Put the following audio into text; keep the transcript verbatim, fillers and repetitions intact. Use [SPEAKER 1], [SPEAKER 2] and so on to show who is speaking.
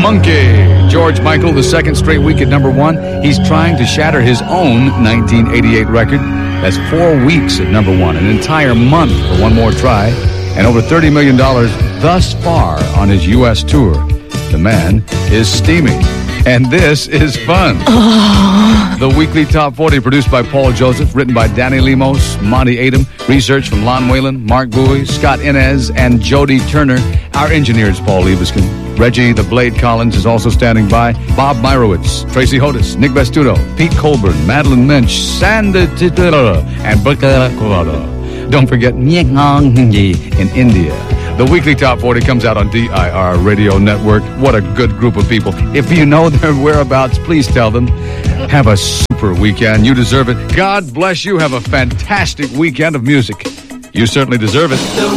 [SPEAKER 1] Monkey. George Michael, the second straight week at number one. He's trying to shatter his own nineteen eighty-eight record. That's four weeks at number one, an entire month for one more try, and over thirty million dollars thus far on his U S tour. The man is steaming, and this is fun. Oh. The weekly Top forty, produced by Paul Joseph, written by Danny Lemos, Monty Adam, research from Lon Whalen, Mark Bowie, Scott Inez, and Jody Turner. Our engineer is Paul Liebeskin. Reggie the Blade Collins is also standing by. Bob Myrowitz, Tracy Hodis, Nick Vestuto, Pete Colburn, Madeline Minch, Sanda Titara, and Bukka Kovada. Don't forget Nyangyi in India. The weekly Top forty comes out on D I R Radio Network. What a good group of people. If you know their whereabouts, please tell them. Have a super weekend. You deserve it. God bless you. Have a fantastic weekend of music. You certainly deserve it.